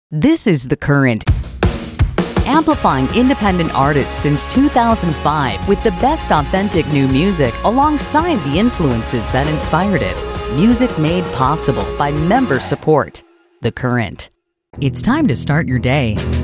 This is The Current, amplifying independent artists since 2005 with the best authentic new music alongside the influences that inspired it. Music made possible by member support. The Current. It's time to start your day.